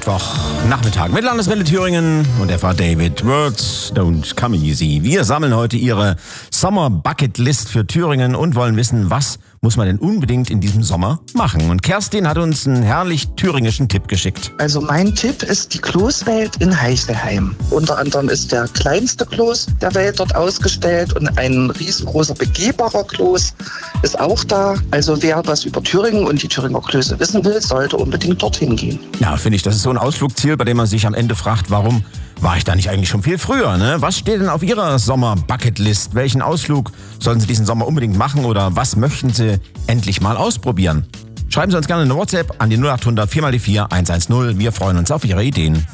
Mittwochnachmittag mit Landeswelle Thüringen und FA David. Words don't come easy. Wir sammeln heute Ihre Summer Bucket List für Thüringen und wollen wissen, was muss man denn unbedingt in diesem Sommer machen. Und Kerstin hat uns einen herrlich thüringischen Tipp geschickt. Also mein Tipp ist die Kloßwelt in Heichelheim. Unter anderem ist der kleinste Kloß der Welt dort ausgestellt und ein riesengroßer begehbarer Kloß ist auch da. Also wer was über Thüringen und die Thüringer Klöße wissen will, sollte unbedingt dorthin gehen. Ja, finde ich, das ist so ein Ausflugsziel, bei dem man sich am Ende fragt, warum war ich da nicht eigentlich schon viel früher, ne? Was steht denn auf Ihrer Sommer-Bucketlist? Welchen Ausflug sollen Sie diesen Sommer unbedingt machen oder was möchten Sie endlich mal ausprobieren? Schreiben Sie uns gerne eine WhatsApp an die 0800 4x4 110. Wir freuen uns auf Ihre Ideen.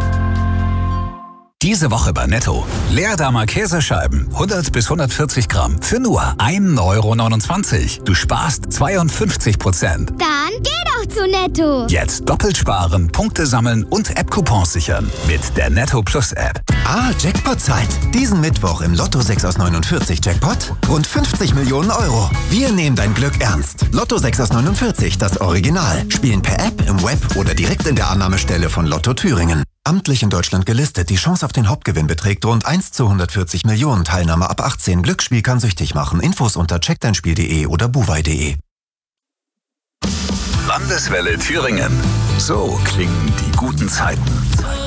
Diese Woche bei Netto. Leerdamer Käsescheiben, 100 bis 140 Gramm für nur 1,29 €. Du sparst 52%. Dann geh doch zu Netto. Jetzt doppelt sparen, Punkte sammeln und App-Coupons sichern mit der Netto Plus App. Jackpot-Zeit. Diesen Mittwoch im Lotto 6 aus 49 Jackpot rund 50 Millionen €. Wir nehmen dein Glück ernst. Lotto 6 aus 49, das Original. Spielen per App, im Web oder direkt in der Annahmestelle von Lotto Thüringen. Amtlich in Deutschland gelistet. Die Chance auf den Hauptgewinn beträgt rund 1 zu 140 Millionen. Teilnahme ab 18. Glücksspiel kann süchtig machen. Infos unter checkdeinspiel.de oder buwei.de. Landeswelle Thüringen. So klingen die guten Zeiten.